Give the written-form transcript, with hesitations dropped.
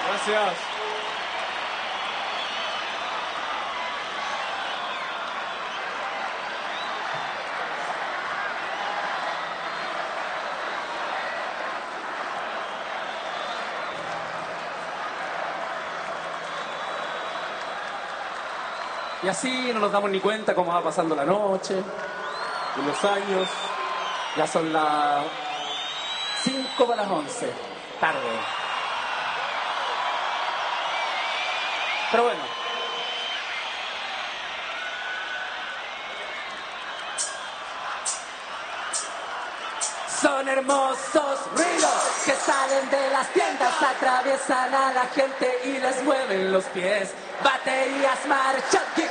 Gracias. Y así no nos damos ni cuenta cómo va pasando la noche y los años. Ya son las 5 para las 11, tarde. Pero bueno. Son hermosos ruidos que salen de las tiendas, atraviesan a la gente y les mueven los pies. Baterías marchan.